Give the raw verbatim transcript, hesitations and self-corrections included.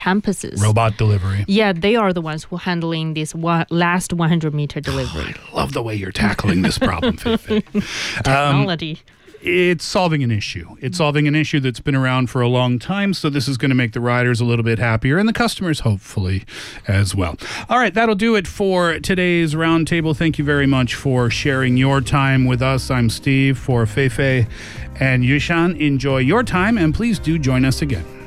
campuses. Robot delivery. Yeah, they are the ones who are handling this one, last one hundred meter delivery. Oh, I love the way you're tackling this problem, Feifei. Technology. Um, it's solving an issue. It's solving an issue that's been around for a long time, so this is going to make the riders a little bit happier and the customers hopefully as well. All right, that'll do it for today's roundtable. Thank you very much for sharing your time with us. I'm Steve for Feifei and Yushan. Enjoy your time, and please do join us again.